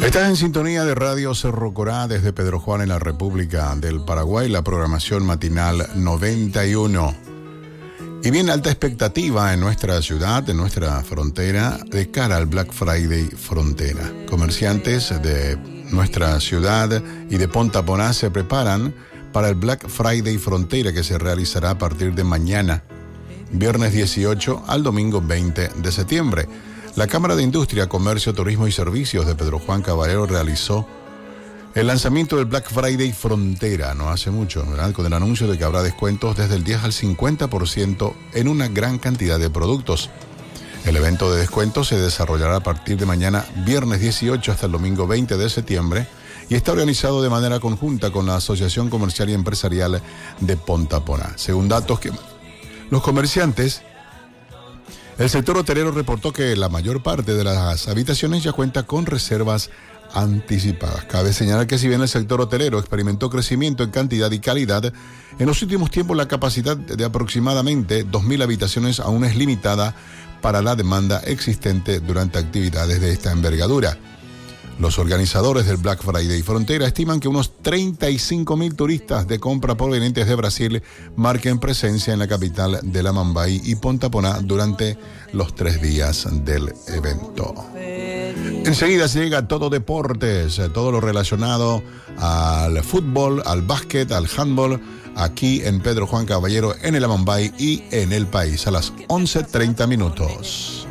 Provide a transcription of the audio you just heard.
Estás en sintonía de Radio Cerro Corá desde Pedro Juan en la República del Paraguay, la programación matinal 91. Y bien alta expectativa en nuestra ciudad, en nuestra frontera, de cara al Black Friday frontera. Comerciantes de nuestra ciudad y de Pontapona se preparan para el Black Friday frontera que se realizará a partir de mañana, viernes 18 al domingo 20 de septiembre. La Cámara de Industria, Comercio, Turismo y Servicios de Pedro Juan Caballero realizó el lanzamiento del Black Friday Frontera, no hace mucho, ¿verdad?, con el anuncio de que habrá descuentos desde el 10 al 50% en una gran cantidad de productos. El evento de descuentos se desarrollará a partir de mañana, viernes 18 hasta el domingo 20 de septiembre, y está organizado de manera conjunta con la Asociación Comercial y Empresarial de Pontapona. Según datos que los comerciantes, el sector hotelero reportó que la mayor parte de las habitaciones ya cuenta con reservas anticipadas. Cabe señalar que si bien el sector hotelero experimentó crecimiento en cantidad y calidad, en los últimos tiempos la capacidad de aproximadamente 2.000 habitaciones aún es limitada para la demanda existente durante actividades de esta envergadura. Los organizadores del Black Friday Frontera estiman que unos 35.000 turistas de compra provenientes de Brasil marquen presencia en la capital de la Mambay y Pontapona durante los 3 días del evento. Enseguida se llega todo deportes, todo lo relacionado al fútbol, al básquet, al handball, aquí en Pedro Juan Caballero, en el Amambay y en el país, a las 11:30 minutos.